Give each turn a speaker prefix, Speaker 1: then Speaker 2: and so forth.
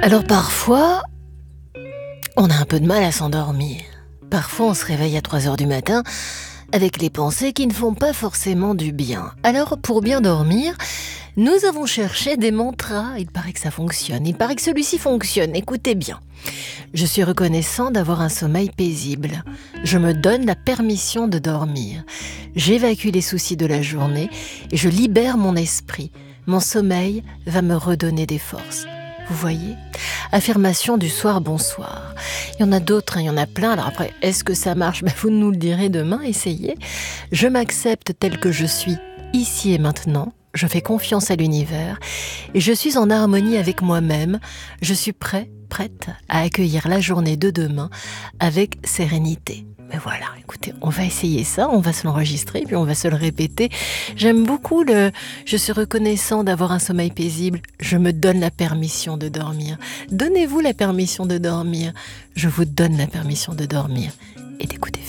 Speaker 1: Alors parfois, on a un peu de mal à s'endormir. Parfois, on se réveille à 3 heures du matin avec les pensées qui ne font pas forcément du bien. Alors, pour bien dormir, nous avons cherché des mantras. Il paraît que ça fonctionne. Il paraît que celui-ci fonctionne. Écoutez bien. Je suis reconnaissant d'avoir un sommeil paisible. Je me donne la permission de dormir. J'évacue les soucis de la journée et je libère mon esprit. Mon sommeil va me redonner des forces. Vous voyez ? Affirmation du soir, bonsoir. Il y en a d'autres, il y en a plein. Alors après, est-ce que ça marche ? Vous nous le direz demain, essayez. Je m'accepte tel que je suis, ici et maintenant. Je fais confiance à l'univers et je suis en harmonie avec moi-même. Je suis prête à accueillir la journée de demain avec sérénité. Mais voilà, écoutez, on va essayer ça, on va se l'enregistrer, puis on va se le répéter. J'aime beaucoup je suis reconnaissant d'avoir un sommeil paisible. Je me donne la permission de dormir. Donnez-vous la permission de dormir. Je vous donne la permission de dormir et d'écouter.